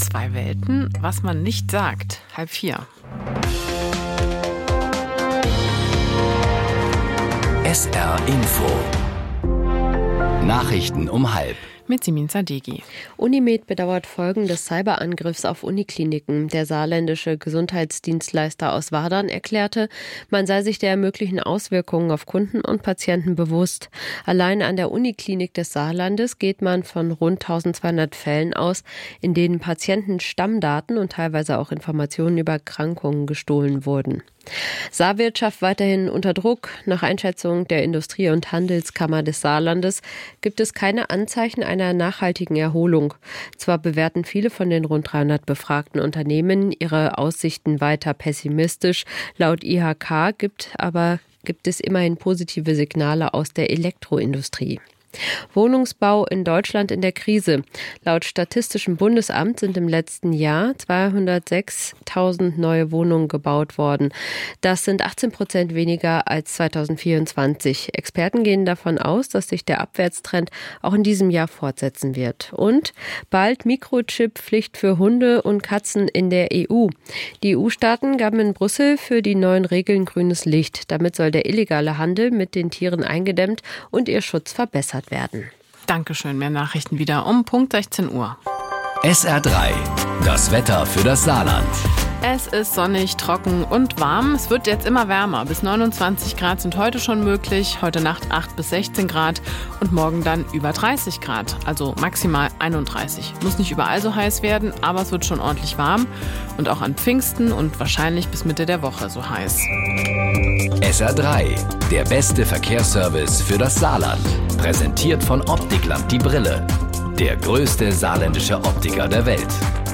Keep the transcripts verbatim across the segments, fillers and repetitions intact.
Zwei Welten, was man nicht sagt. Halb vier. S R Info. Nachrichten um halb. Mit Simin Sadeghi. Unimed bedauert Folgen des Cyberangriffs auf Unikliniken. Der saarländische Gesundheitsdienstleister aus Wadern erklärte, man sei sich der möglichen Auswirkungen auf Kunden und Patienten bewusst. Allein an der Uniklinik des Saarlandes geht man von rund eintausendzweihundert Fällen aus, in denen Patienten Stammdaten und teilweise auch Informationen über Erkrankungen gestohlen wurden. Saarwirtschaft weiterhin unter Druck. Nach Einschätzung der Industrie- und Handelskammer des Saarlandes gibt es keine Anzeichen einer nachhaltigen Erholung. Zwar bewerten viele von den rund dreihundert befragten Unternehmen ihre Aussichten weiter pessimistisch. Laut I H K gibt aber gibt es immerhin positive Signale aus der Elektroindustrie. Wohnungsbau in Deutschland in der Krise. Laut Statistischem Bundesamt sind im letzten Jahr zweihundertsechstausend neue Wohnungen gebaut worden. Das sind achtzehn Prozent weniger als zweitausendvierundzwanzig. Experten gehen davon aus, dass sich der Abwärtstrend auch in diesem Jahr fortsetzen wird. Und bald Mikrochip-Pflicht für Hunde und Katzen in der E U. Die E U-Staaten gaben in Brüssel für die neuen Regeln grünes Licht. Damit soll der illegale Handel mit den Tieren eingedämmt und ihr Schutz verbessert werden. Dankeschön, mehr Nachrichten wieder um Punkt sechzehn Uhr. S R drei, das Wetter für das Saarland. Es ist sonnig, trocken und warm. Es wird jetzt immer wärmer. Bis neunundzwanzig Grad sind heute schon möglich. Heute Nacht acht bis sechzehn Grad und morgen dann über dreißig Grad. Also maximal einunddreißig. Muss nicht überall so heiß werden, aber es wird schon ordentlich warm. Und auch an Pfingsten und wahrscheinlich bis Mitte der Woche so heiß. S R drei, der beste Verkehrsservice für das Saarland. Präsentiert von Optikland die Brille. Der größte saarländische Optiker der Welt.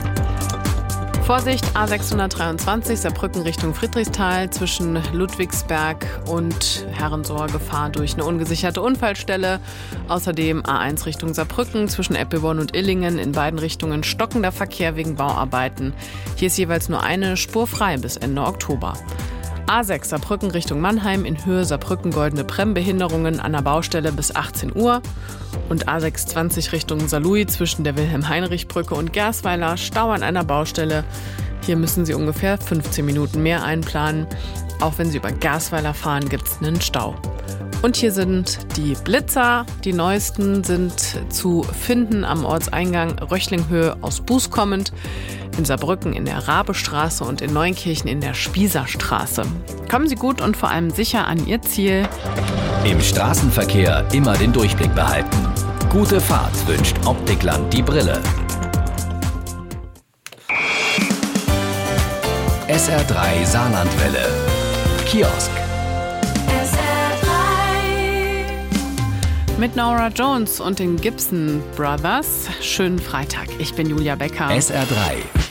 Vorsicht, A sechshundertdreiundzwanzig, Saarbrücken Richtung Friedrichsthal, zwischen Ludwigsberg und Herrensohr Gefahr durch eine ungesicherte Unfallstelle. Außerdem A eins Richtung Saarbrücken, zwischen Eppelborn und Illingen, in beiden Richtungen stockender Verkehr wegen Bauarbeiten. Hier ist jeweils nur eine Spur frei bis Ende Oktober. A sechs Saarbrücken Richtung Mannheim, in Höhe Saarbrücken Goldene Bremm, Behinderungen an der Baustelle bis achtzehn Uhr. Und A sechshundertzwanzig Richtung Saarlouis, zwischen der Wilhelm-Heinrich-Brücke und Gersweiler, Stau an einer Baustelle. Hier müssen Sie ungefähr fünfzehn Minuten mehr einplanen. Auch wenn Sie über Gersweiler fahren, gibt es einen Stau. Und hier sind die Blitzer. Die neuesten sind zu finden am Ortseingang Röchlinghöhe aus Buß kommend, in Saarbrücken in der Rabestraße und in Neunkirchen in der Spießerstraße. Kommen Sie gut und vor allem sicher an Ihr Ziel. Im Straßenverkehr immer den Durchblick behalten. Gute Fahrt wünscht Optikland die Brille. S R drei Saarlandwelle. Kiosk. Mit Nora Jones und den Gibson Brothers. Schönen Freitag. Ich bin Julia Becker. S R drei.